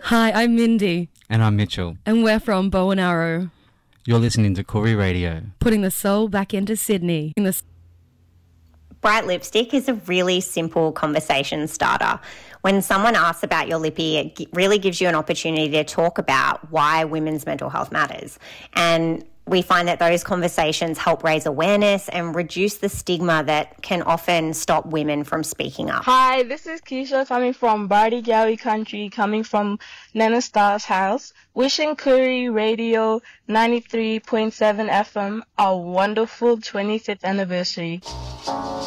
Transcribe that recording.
Hi, I'm Mindy. And I'm Mitchell. And we're from Bow and Arrow. You're listening to Koori Radio. Putting the soul back into Sydney. Bright lipstick is a really simple conversation starter. When someone asks about your lippy, it really gives you an opportunity to talk about why women's mental health matters. And we find that those conversations help raise awareness and reduce the stigma that can often stop women from speaking up. Hi, this is Keisha coming from Bardi Gowie Country, coming from Nana Star's house, wishing Koori Radio 93.7 FM a wonderful 25th anniversary.